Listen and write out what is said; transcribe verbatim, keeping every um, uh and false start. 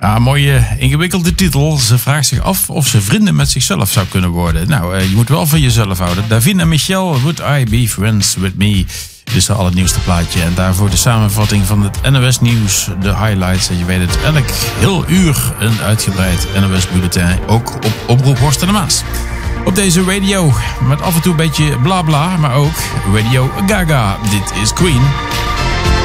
Ah, mooie ingewikkelde titel. Ze vraagt zich af of ze vrienden met zichzelf zou kunnen worden. Nou, je moet wel van jezelf houden. Davina Michel, Would I Be Friends With Me? Dit is het allernieuwste plaatje. En daarvoor de samenvatting van het N O S Nieuws. De highlights. En je weet het, elk heel uur een uitgebreid N O S bulletin. Ook op Omroep Horst en de Maas. Op deze radio. Met af en toe een beetje bla bla. Maar ook Radio Gaga. Dit is Queen.